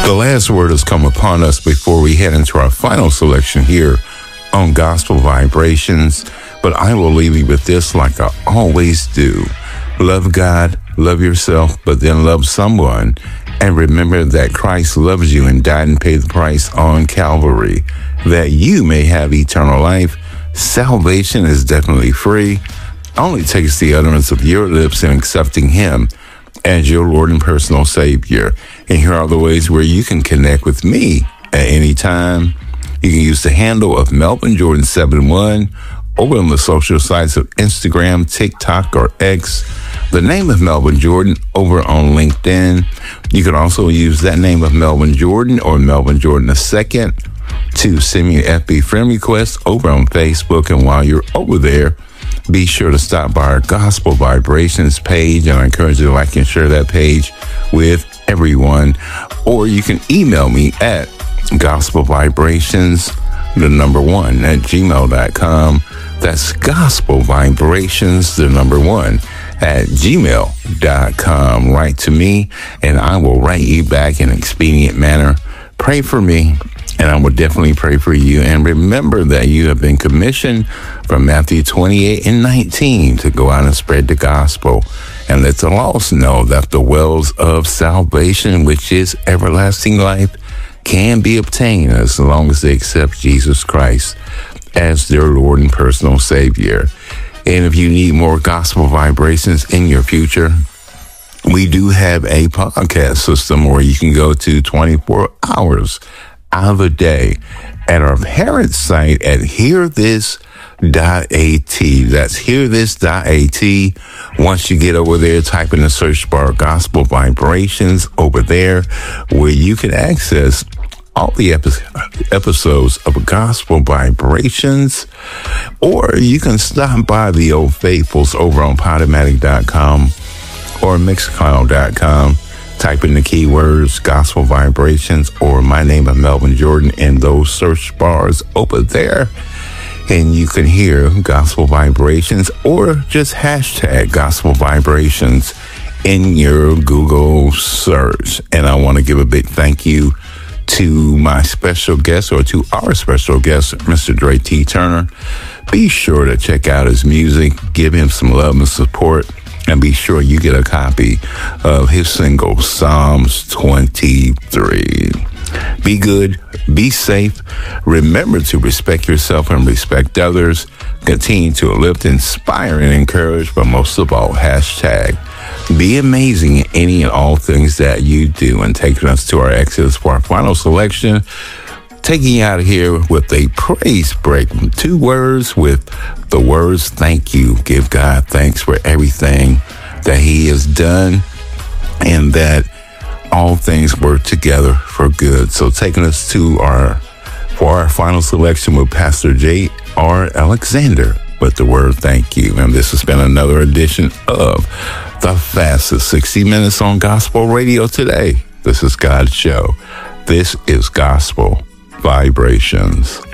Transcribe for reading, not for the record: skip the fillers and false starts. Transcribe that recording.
The last word has come upon us before we head into our final selection here on Gospel Vibrations, but I will leave you with this like I always do. Love God, love yourself, but then love someone, and remember that Christ loves you and died and paid the price on Calvary, that you may have eternal life. Salvation is definitely free. Only takes the utterance of your lips and accepting Him as your Lord and personal Savior. And here are the ways where you can connect with me at any time. You can use the handle of Melvin Jordan 71 over on the social sites of Instagram, TikTok, or X. The name of Melvin Jordan over on LinkedIn. You can also use that name of Melvin Jordan or Melvin Jordan II to send me an FB friend request over on Facebook. And while you're over there, be sure to stop by our Gospel Vibrations page, and I encourage you to like and share that page with everyone. Or you can email me at gospelvibrations1@gmail.com. That's gospelvibrations1@gmail.com. Write to me, and I will write you back in an expedient manner. Pray for me, and I will definitely pray for you. And remember that you have been commissioned from Matthew 28:19 to go out and spread the gospel and let the lost know that the wells of salvation, which is everlasting life, can be obtained as long as they accept Jesus Christ as their Lord and personal Savior. And if you need more gospel vibrations in your future, we do have a podcast system where you can go to 24 hours out of a day at our parent site at hearthis.at. That's hearthis.at. Once you get over there, type in the search bar Gospel Vibrations over there, where you can access all the episodes of Gospel Vibrations, or you can stop by the Old Faithfuls over on Podomatic.com or Mixcloud.com. Type in the keywords Gospel Vibrations or my name of Melvin Jordan in those search bars over there, and you can hear Gospel Vibrations, or just hashtag Gospel Vibrations in your Google search. And I want to give a big thank you to my special guest, or to our special guest, Mr. Dre T. Turner. Be sure to check out his music, give him some love and support, and be sure you get a copy of his single, Psalms 23. Be good, be safe. Remember to respect yourself and respect others. Continue to uplift, inspire, and encourage, but most of all, hashtag be amazing in any and all things that you do. And taking us to our exodus for our final selection, taking you out of here with a praise break. 2 words with the words thank you. Give God thanks for everything that He has done, and that all things work together for good. So taking us to our final selection with Pastor J.R. Alexander with the word thank you. And this has been another edition of the fastest 60 minutes on gospel radio today. This is God's show. This is Gospel Vibrations.